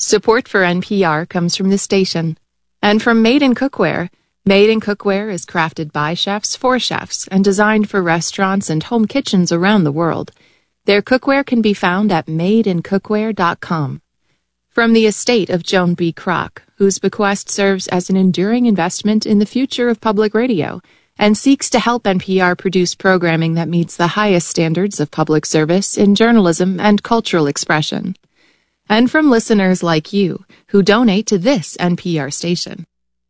Support for NPR comes from the station and from Made in Cookware. Made in Cookware is crafted by chefs for chefs and designed for restaurants and home kitchens around the world. Their cookware can be found at madeincookware.com. From the estate of Joan B. Kroc, whose bequest serves as an enduring investment in the future of public radio and seeks to help NPR produce programming that meets the highest standards of public service in journalism and cultural expression. And from listeners like you who donate to this NPR station.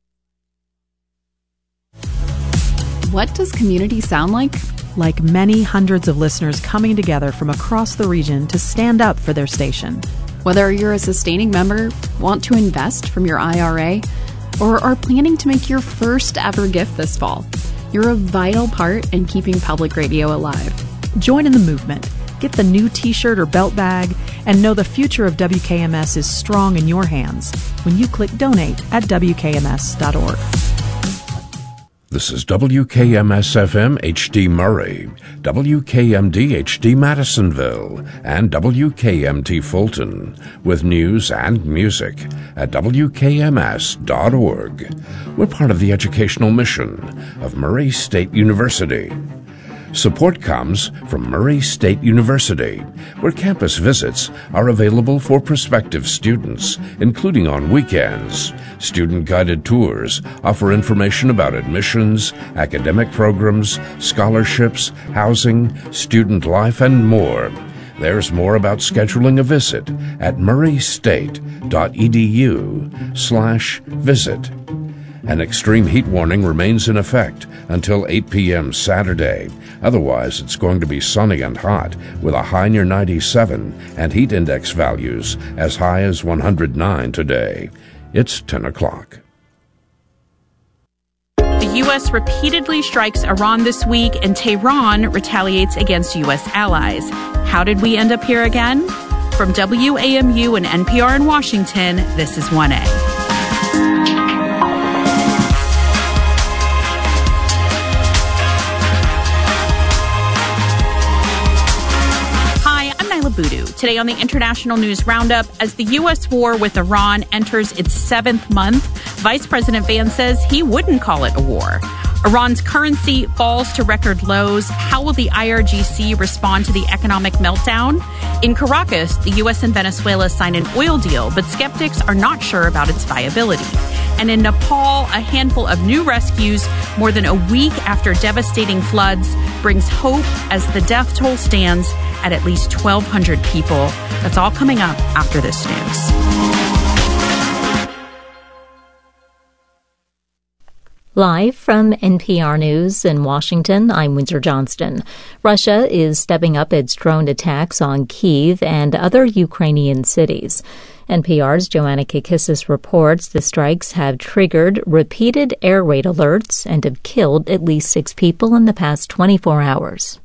What does community sound like? Like many hundreds of listeners coming together from across the region to stand up for their station. Whether you're a sustaining member, want to invest from your IRA, or are planning to make your first ever gift this fall, you're a vital part in keeping public radio alive. Join in the movement. Get the new t-shirt or belt bag and know the future of WKMS is strong in your hands when you click donate at WKMS.org. This is WKMS-FM HD Murray, WKMD HD Madisonville, and WKMT Fulton, with news and music at WKMS.org. We're part of the educational mission of Murray State University. Support comes from Murray State University, where campus visits are available for prospective students, including on weekends. Student-guided tours offer information about admissions, academic programs, scholarships, housing, student life, and more. There's more about scheduling a visit at murraystate.edu/visit. An extreme heat warning remains in effect until 8 p.m. Saturday. Otherwise, it's going to be sunny and hot with a high near 97 and heat index values as high as 109 today. It's 10 o'clock. The U.S. repeatedly strikes Iran this week, and Tehran retaliates against U.S. allies. How did we end up here again? From WAMU and NPR in Washington, this is 1A. Today on the International News Roundup, as the U.S. war with Iran enters its 7th month, Vice President Vance says he wouldn't call it a war. Iran's currency falls to record lows. How will the IRGC respond to the economic meltdown? In Caracas, the U.S. and Venezuela sign an oil deal, but skeptics are not sure about its viability. And in Nepal, a handful of new rescues more than a week after devastating floods brings hope as the death toll stands at least 1,200 people. That's all coming up after this news. Live from NPR News in Washington, I'm Windsor Johnston. Russia is stepping up its drone attacks on Kyiv and other Ukrainian cities. NPR's Joanna Kakissis reports the strikes have triggered repeated air raid alerts and have killed at least 6 people in the past 24 hours.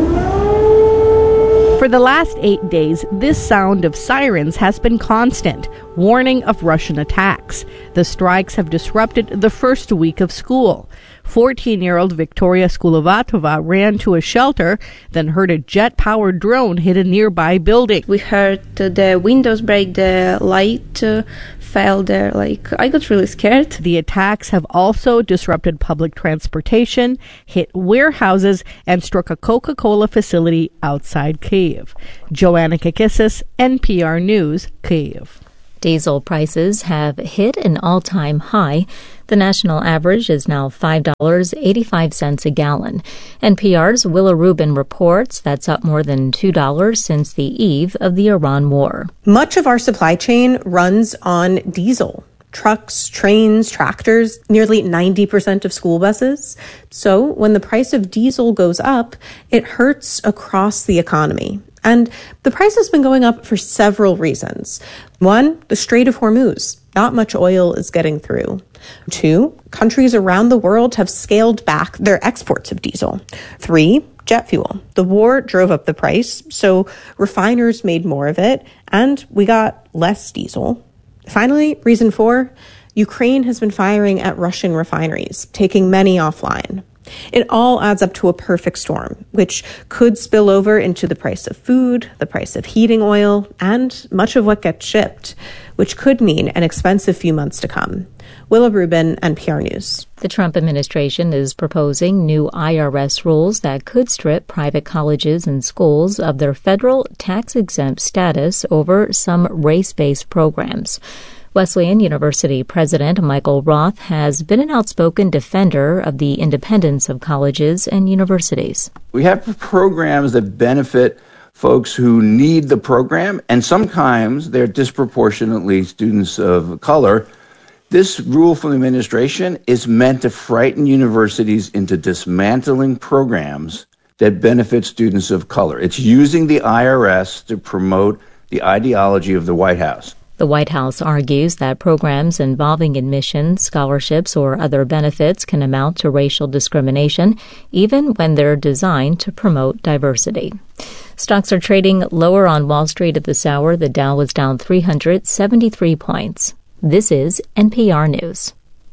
For the last 8 days, this sound of sirens has been constant, warning of Russian attacks. The strikes have disrupted the first week of school. 14-year-old Victoria Skulovatova ran to a shelter, then heard a jet-powered drone hit a nearby building. We heard the windows break, the light fell there. I got really scared. The attacks have also disrupted public transportation, hit warehouses, and struck a Coca-Cola facility outside Kyiv. Joanna Kakissis, NPR News, Kyiv. Diesel prices have hit an all-time high. The national average is now $5.85 a gallon. NPR's Willa Rubin reports that's up more than $2 since the eve of the Iran war. Much of our supply chain runs on diesel. Trucks, trains, tractors, nearly 90% of school buses. So when the price of diesel goes up, it hurts across the economy. And the price has been going up for several reasons. 1, the Strait of Hormuz. Not much oil is getting through. 2, countries around the world have scaled back their exports of diesel. 3, jet fuel. The war drove up the price, so refiners made more of it, and we got less diesel. Finally, reason 4, Ukraine has been firing at Russian refineries, taking many offline. It all adds up to a perfect storm, which could spill over into the price of food, the price of heating oil, and much of what gets shipped, which could mean an expensive few months to come. Willa Rubin, NPR News. The Trump administration is proposing new IRS rules that could strip private colleges and schools of their federal tax-exempt status over some race-based programs. Wesleyan University President Michael Roth has been an outspoken defender of the independence of colleges and universities. We have programs that benefit folks who need the program, and sometimes they're disproportionately students of color. This rule from the administration is meant to frighten universities into dismantling programs that benefit students of color. It's using the IRS to promote the ideology of the White House. The White House argues that programs involving admissions, scholarships, or other benefits can amount to racial discrimination, even when they're designed to promote diversity. Stocks are trading lower on Wall Street at this hour. The Dow was down 373 points. This is NPR News.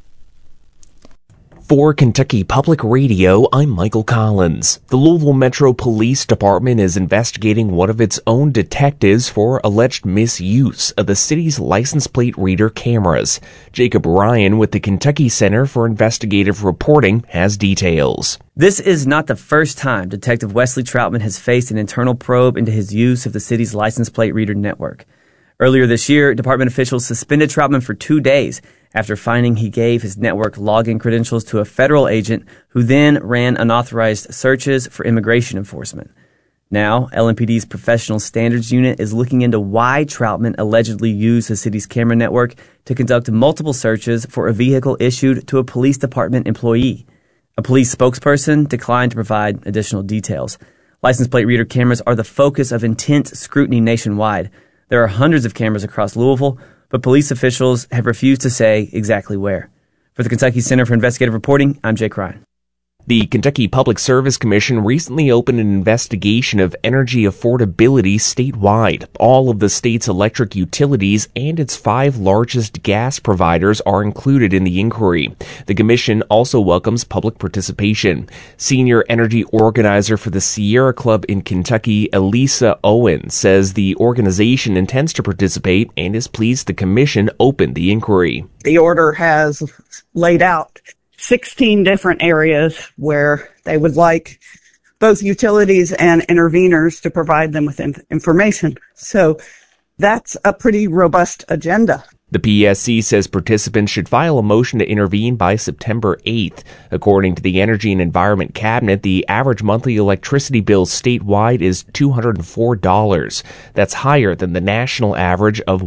For Kentucky Public Radio, I'm Michael Collins. The Louisville Metro Police Department is investigating one of its own detectives for alleged misuse of the city's license plate reader cameras. Jacob Ryan with the Kentucky Center for Investigative Reporting has details. This is not the first time Detective Wesley Troutman has faced an internal probe into his use of the city's license plate reader network. Earlier this year, department officials suspended Troutman for 2 days after finding he gave his network login credentials to a federal agent who then ran unauthorized searches for immigration enforcement. Now, LMPD's Professional Standards Unit is looking into why Troutman allegedly used the city's camera network to conduct multiple searches for a vehicle issued to a police department employee. A police spokesperson declined to provide additional details. License plate reader cameras are the focus of intense scrutiny nationwide. There are hundreds of cameras across Louisville, but police officials have refused to say exactly where. For the Kentucky Center for Investigative Reporting, I'm Jake Ryan. The Kentucky Public Service Commission recently opened an investigation of energy affordability statewide. All of the state's electric utilities and its 5 largest gas providers are included in the inquiry. The commission also welcomes public participation. Senior energy organizer for the Sierra Club in Kentucky, Elisa Owen, says the organization intends to participate and is pleased the commission opened the inquiry. The order has laid out 16 different areas where they would like both utilities and interveners to provide them with information. So that's a pretty robust agenda. The PSC says participants should file a motion to intervene by September 8th. According to the Energy and Environment Cabinet, the average monthly electricity bill statewide is $204. That's higher than the national average of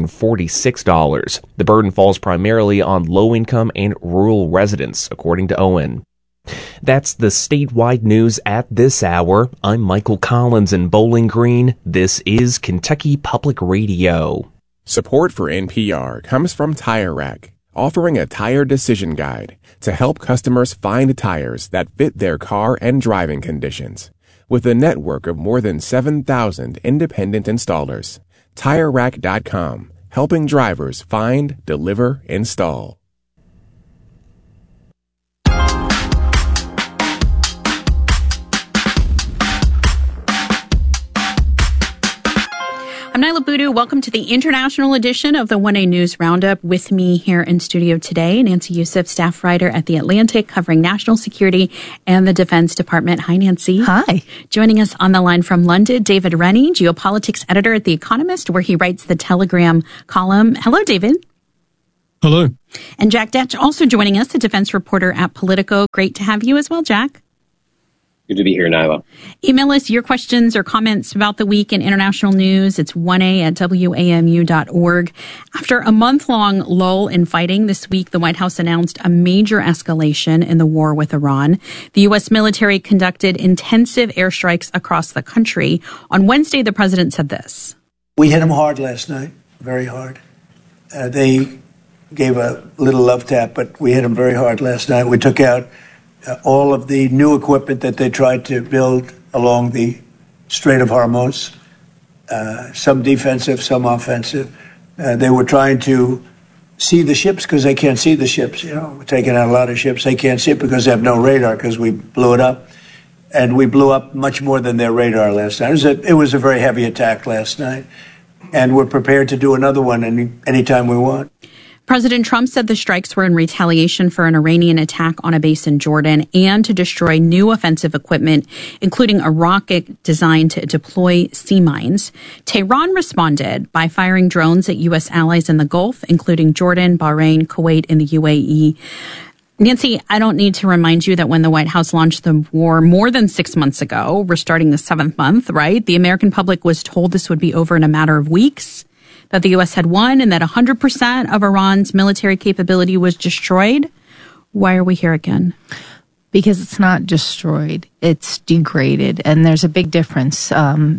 $146. The burden falls primarily on low-income and rural residents, according to Owen. That's the statewide news at this hour. I'm Michael Collins in Bowling Green. This is Kentucky Public Radio. Support for NPR comes from Tire Rack, offering a tire decision guide to help customers find tires that fit their car and driving conditions. With a network of more than 7,000 independent installers, TireRack.com, helping drivers find, deliver, install. I'm Nyla Boodoo. Welcome to the international edition of the 1A News Roundup. With me here in studio today, Nancy Youssef, staff writer at The Atlantic, covering national security and the Defense Department. Hi, Nancy. Hi. Joining us on the line from London, David Rennie, geopolitics editor at The Economist, where he writes the Telegram column. Hello, David. Hello. And Jack Detch also joining us, a defense reporter at Politico. Great to have you as well, Jack. Good to be here, Nyla. Email us your questions or comments about the week in international news. It's 1a@wamu.org. After a month-long lull in fighting this week, the White House announced a major escalation in the war with Iran. The U.S. military conducted intensive airstrikes across the country. On Wednesday, the president said this. We hit them hard last night, very hard. They gave a little love tap, but we hit them very hard last night. We took out all of the new equipment that they tried to build along the Strait of Hormuz, some defensive, some offensive. They were trying to see the ships because they can't see the ships. We're taking out a lot of ships. They can't see it because they have no radar because we blew it up. And we blew up much more than their radar last night. It was a very heavy attack last night. And we're prepared to do another one anytime we want. President Trump said the strikes were in retaliation for an Iranian attack on a base in Jordan and to destroy new offensive equipment, including a rocket designed to deploy sea mines. Tehran responded by firing drones at U.S. allies in the Gulf, including Jordan, Bahrain, Kuwait, and the UAE. Nancy, I don't need to remind you that when the White House launched the war more than 6 months ago, we're starting the 7th month, right? The American public was told this would be over in a matter of weeks, that the U.S. had won, and that 100% of Iran's military capability was destroyed. Why are we here again? Because it's not destroyed, it's degraded, and there's a big difference.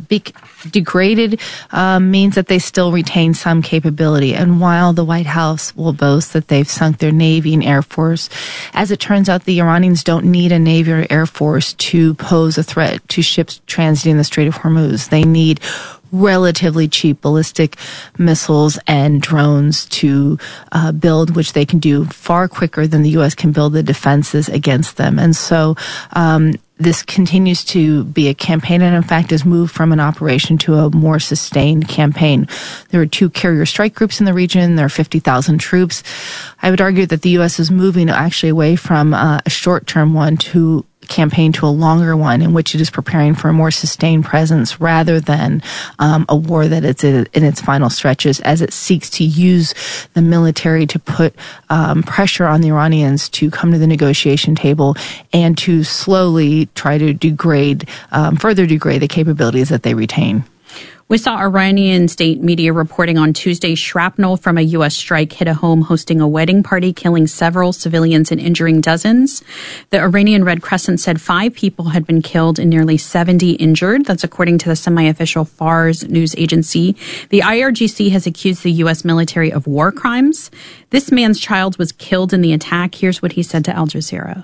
Degraded means that they still retain some capability, and while the White House will boast that they've sunk their Navy and Air Force, as it turns out, the Iranians don't need a Navy or Air Force to pose a threat to ships transiting the Strait of Hormuz. They need relatively cheap ballistic missiles and drones to build, which they can do far quicker than the U.S. can build the defenses against them. And so this continues to be a campaign, and in fact has moved from an operation to a more sustained campaign. There are 2 carrier strike groups in the region. There are 50,000 troops. I would argue that the U.S. is moving actually away from a short-term one to campaign to a longer one in which it is preparing for a more sustained presence rather than a war that it's in its final stretches, as it seeks to use the military to put pressure on the Iranians to come to the negotiation table and to slowly try to further degrade the capabilities that they retain. We saw Iranian state media reporting on Tuesday shrapnel from a U.S. strike hit a home hosting a wedding party, killing several civilians and injuring dozens. The Iranian Red Crescent said 5 people had been killed and nearly 70 injured. That's according to the semi-official Fars news agency. The IRGC has accused the U.S. military of war crimes. This man's child was killed in the attack. Here's what he said to Al Jazeera.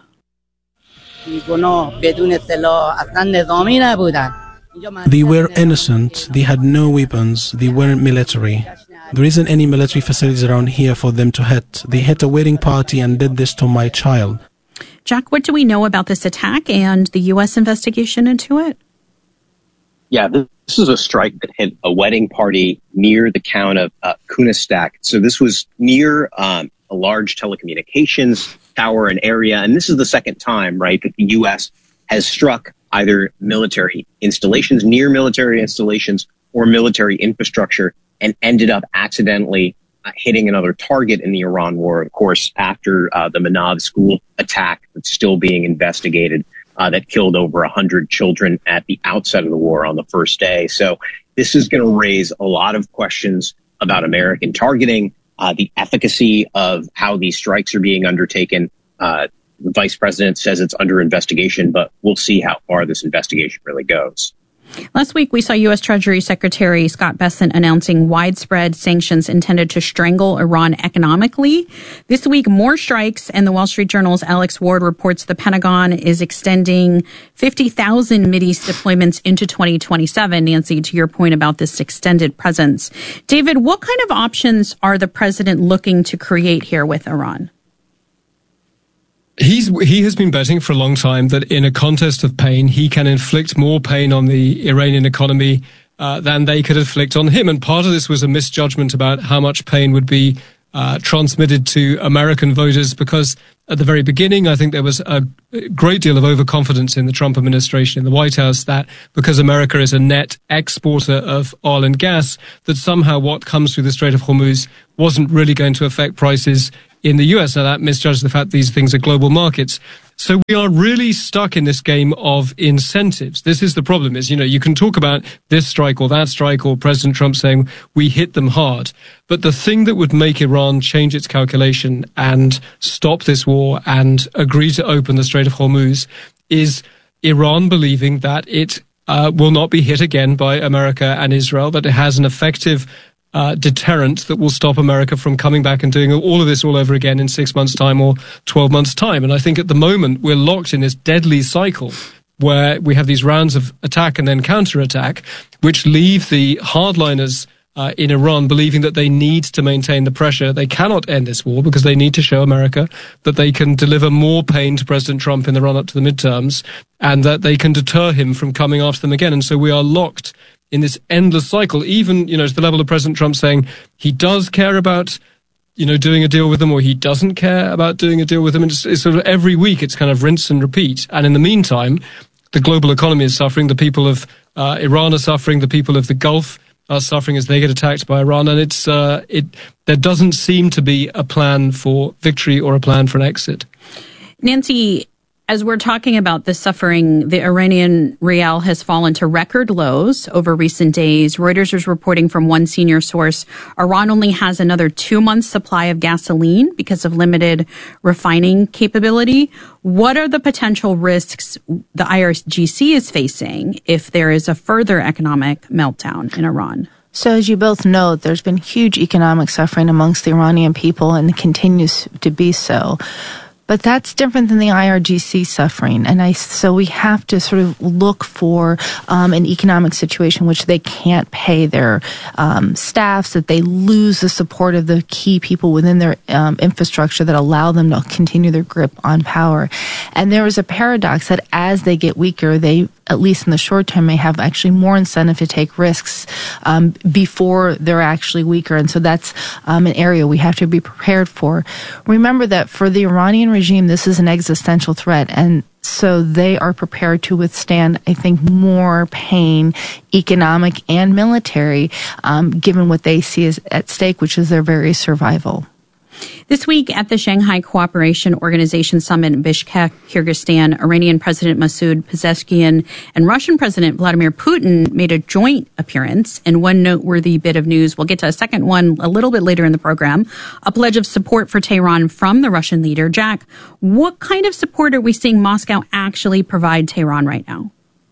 They were innocent, they had no weapons, they weren't military. There isn't any military facilities around here for them to hit. They hit a wedding party and did this to my child. Jack, what do we know about this attack and the U.S. investigation into it? Yeah, this is a strike that hit a wedding party near the town of Kunistak. So this was near a large telecommunications tower and area. And this is the second time, right, that the U.S. has struck either military installations, near military installations, or military infrastructure, and ended up accidentally hitting another target in the Iran war, of course, after the Manav school attack that's still being investigated, that killed over 100 children at the outset of the war on the first day. So this is going to raise a lot of questions about American targeting, the efficacy of how these strikes are being undertaken. The vice president says it's under investigation, but we'll see how far this investigation really goes. Last week, we saw U.S. Treasury Secretary Scott Bessent announcing widespread sanctions intended to strangle Iran economically. This week, more strikes, and the Wall Street Journal's Alex Ward reports the Pentagon is extending 50,000 Mideast deployments into 2027. Nancy, to your point about this extended presence. David, what kind of options are the president looking to create here with Iran? He has been betting for a long time that in a contest of pain, he can inflict more pain on the Iranian economy than they could inflict on him. And part of this was a misjudgment about how much pain would be transmitted to American voters, because at the very beginning, I think there was a great deal of overconfidence in the Trump administration, in the White House, that because America is a net exporter of oil and gas, that somehow what comes through the Strait of Hormuz wasn't really going to affect prices in the US. Now, that misjudges the fact these things are global markets. So we are really stuck in this game of incentives. This is the problem, is, you can talk about this strike or that strike, or President Trump saying we hit them hard. But the thing that would make Iran change its calculation and stop this war and agree to open the Strait of Hormuz is Iran believing that it will not be hit again by America and Israel, that it has an effective deterrent that will stop America from coming back and doing all of this all over again in 6 months' time or 12 months' time. And I think at the moment we're locked in this deadly cycle where we have these rounds of attack and then counterattack, which leave the hardliners in Iran, believing that they need to maintain the pressure. They cannot end this war because they need to show America that they can deliver more pain to President Trump in the run-up to the midterms and that they can deter him from coming after them again. And so we are locked in this endless cycle, even, to the level of President Trump saying he does care about, doing a deal with them, or he doesn't care about doing a deal with them. And it's sort of every week it's kind of rinse and repeat. And in the meantime, the global economy is suffering. The people of Iran are suffering. The people of the Gulf are suffering as they get attacked by Iran. And there doesn't seem to be a plan for victory or a plan for an exit. Nancy, as we're talking about the suffering, the Iranian rial has fallen to record lows over recent days. Reuters is reporting from one senior source, Iran only has another 2 months supply of gasoline because of limited refining capability. What are the potential risks the IRGC is facing if there is a further economic meltdown in Iran? So as you both know, there's been huge economic suffering amongst the Iranian people and continues to be so. But that's different than the IRGC suffering. And so we have to sort of look for an economic situation which they can't pay their staffs, that they lose the support of the key people within their infrastructure that allow them to continue their grip on power. And there is a paradox that as they get weaker, they, at least in the short term, may have actually more incentive to take risks before they're actually weaker. And so that's an area we have to be prepared for. Remember that for the Iranian regime, this is an existential threat, and so they are prepared to withstand, I think, more pain, economic and military, given what they see is at stake, which is their very survival. This week at the Shanghai Cooperation Organization Summit in Bishkek, Kyrgyzstan, Iranian President Masoud Pezeshkian and Russian President Vladimir Putin made a joint appearance. And one noteworthy bit of news, we'll get to a second one a little bit later in the program, a pledge of support for Tehran from the Russian leader. Jack, what kind of support are we seeing Moscow actually provide Tehran right now?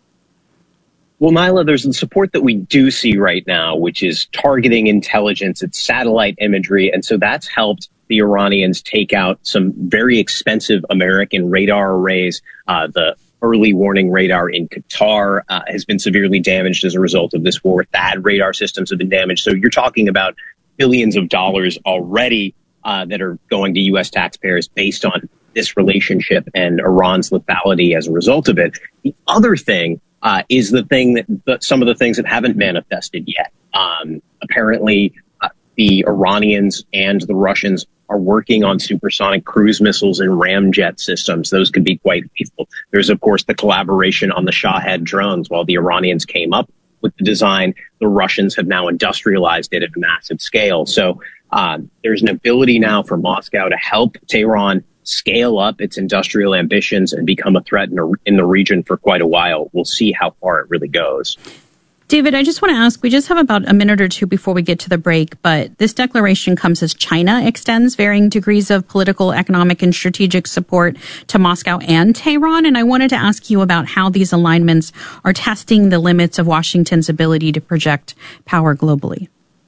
Well, Nyla, there's the support that we do see right now, which is targeting intelligence, it's satellite imagery, and so that's helped the Iranians take out some very expensive American radar arrays. The early warning radar in Qatar has been severely damaged as a result of this war. THAAD radar systems have been damaged. So you're talking about billions of dollars already that are going to U.S. taxpayers based on this relationship and Iran's lethality as a result of it. The other thing is the thing that some of the things that haven't manifested yet. Apparently, the Iranians and the Russians are working on supersonic cruise missiles and ramjet systems. Those could be quite lethal. There's, of course, the collaboration on the Shahed drones. While the Iranians came up with the design, the Russians have now industrialized it at a massive scale. So there's an ability now for Moscow to help Tehran scale up its industrial ambitions and become a threat in the region for quite a while. We'll see how far it really goes. David, I just want to ask, we just have about a minute or two before we get to the break, but this declaration comes as China extends varying degrees of political, economic, and strategic support to Moscow and Tehran. And I wanted to ask you about how these alignments are testing the limits of Washington's ability to project power globally.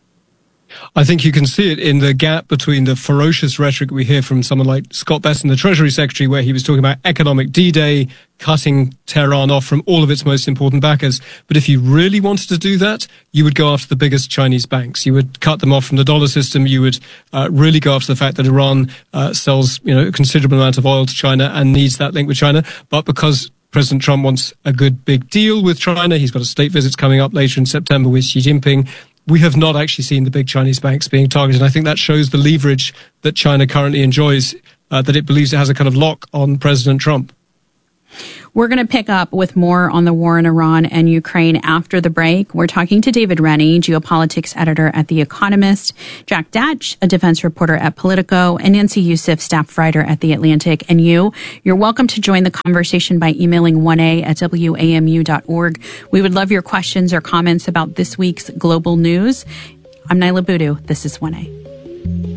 I think you can see it in the gap between the ferocious rhetoric we hear from someone like Scott Bessent, the Treasury Secretary, where he was talking about economic D-Day, cutting Tehran off from all of its most important backers. But if you really wanted to do that, you would go after the biggest Chinese banks. You would cut them off from the dollar system. You would really go after the fact that Iran sells a considerable amount of oil to China and needs that link with China. But because President Trump wants a good big deal with China, he's got a state visit coming up later in September with Xi Jinping. We have not actually seen the big Chinese banks being targeted. And I think that shows the leverage that China currently enjoys, that it believes it has a kind of lock on President Trump. We're going to pick up with more on the war in Iran and Ukraine after the break. We're talking to David Rennie, geopolitics editor at The Economist, Jack Datch, a defense reporter at Politico, and Nancy Youssef, staff writer at The Atlantic. And you're welcome to join the conversation by emailing 1a@wamu.org. We would love your questions or comments about this week's global news. I'm Nyla Boodoo. This is 1A.